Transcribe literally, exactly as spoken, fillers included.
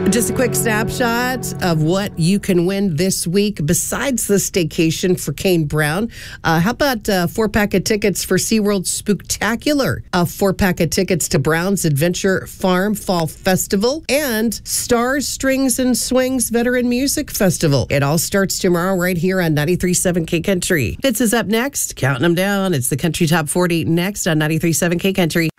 Just a quick snapshot of what you can win this week besides the staycation for Kane Brown. Uh, how about a four-pack of tickets for SeaWorld Spooktacular, a four-pack of tickets to Brown's Adventure Farm Fall Festival, and Stars, Strings, and Swings Veteran Music Festival. It all starts tomorrow right here on ninety-three point seven K Country. Hits is up next. Counting them down. It's the Country Top forty next on ninety-three point seven K Country.